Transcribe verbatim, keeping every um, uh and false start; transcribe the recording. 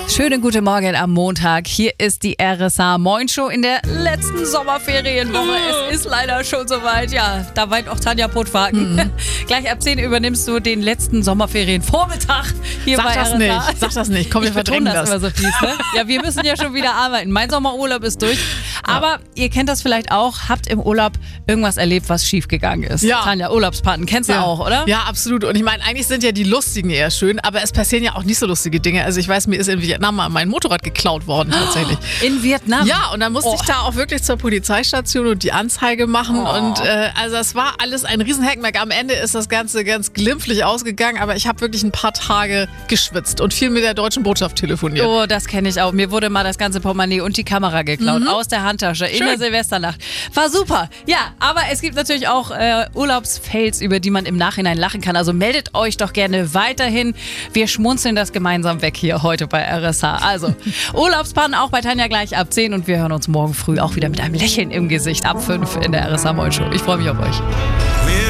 Schönen guten Morgen am Montag. Hier ist die R S H Moin Show in der letzten Sommerferienwoche. Es ist leider schon soweit. Ja, da weint auch Tanja Potwagen. Mhm. Gleich ab zehn übernimmst du den letzten Sommerferienvormittag hier Sag bei das R S H. nicht. Sag das nicht. Komm, wir ich verdrängen das. das. Immer so fies, ne? Ja, wir müssen ja schon wieder arbeiten. Mein Sommerurlaub ist durch. Aber ja. Ihr kennt das vielleicht auch. Habt im Urlaub irgendwas erlebt, was schiefgegangen ist. Ja. Tanja, Urlaubspaten, kennst du ja. auch, oder? Ja, absolut. Und ich meine, eigentlich sind ja die lustigen eher schön, aber es passieren ja auch nicht so lustige Dinge. Also ich weiß, mir ist in Vietnam mal mein Motorrad geklaut worden tatsächlich. In Vietnam? Ja, und dann musste oh. ich da auch wirklich zur Polizeistation und die Anzeige machen. Oh. Und äh, also es war alles ein Riesenhackmack. Am Ende ist das Ganze ganz glimpflich ausgegangen, aber ich habe wirklich ein paar Tage geschwitzt und viel mit der deutschen Botschaft telefoniert. Oh, das kenne ich auch. Mir wurde mal das ganze Portemonnaie und die Kamera geklaut. Mhm. Aus der Handtasche in Schön. der Silvesternacht. War super. Ja, aber es gibt natürlich auch äh, Urlaubsfails, über die man im Nachhinein lachen kann. Also meldet euch doch gerne weiterhin. Wir schmunzeln das gemeinsam weg hier heute bei R S H. Also Urlaubspannen auch bei Tanja gleich ab zehn und wir hören uns morgen früh auch wieder mit einem Lächeln im Gesicht ab fünf in der R S H Moin Show. Ich freue mich auf euch.